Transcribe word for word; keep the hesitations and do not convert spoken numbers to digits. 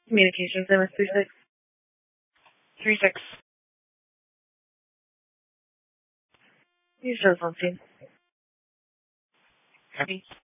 Communications, M S three six. Three six. You show something. Happy.